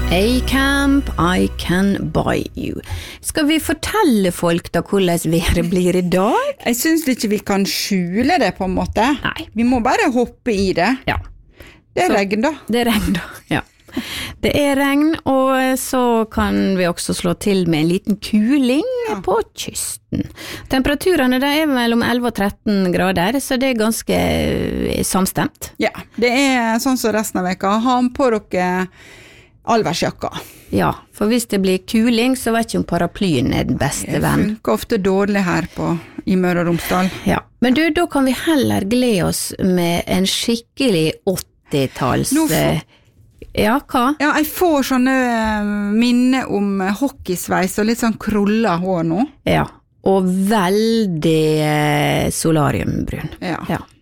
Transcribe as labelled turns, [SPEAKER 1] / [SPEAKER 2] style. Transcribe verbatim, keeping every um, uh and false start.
[SPEAKER 1] A-Camp, I can buy you. Skal vi fortelle folk da hvordan været blir I dag?
[SPEAKER 2] Jeg synes ikke vi kan skjule det på en måte.
[SPEAKER 1] Nei.
[SPEAKER 2] Vi må bare hoppe I det.
[SPEAKER 1] Ja.
[SPEAKER 2] Det er
[SPEAKER 1] Så,
[SPEAKER 2] regn da.
[SPEAKER 1] Det er regn da, ja. Det er regn, og så kan vi også slå til med en liten kuling ja. På kysten. Temperaturene der er mellom elleve og tretten grader, så det er ganske samstemt.
[SPEAKER 2] Ja, det er sånn som resten av veka. Ha på dere allværsjakka.
[SPEAKER 1] Ja, for hvis det blir kuling, så vet ikke om paraplyen er den beste venn.
[SPEAKER 2] Det funker ofte dårlig her på, I Møre og Romsdal.
[SPEAKER 1] Ja, men du, da kan vi heller glede oss med en skikkelig åttitalls...
[SPEAKER 2] Nå får...
[SPEAKER 1] Ja, hva?
[SPEAKER 2] Ja, jeg får sånne minne om hockeysveis og litt sånn krulla hår nå.
[SPEAKER 1] Ja, og veldig solariumbrun.
[SPEAKER 2] Ja.
[SPEAKER 1] Ja.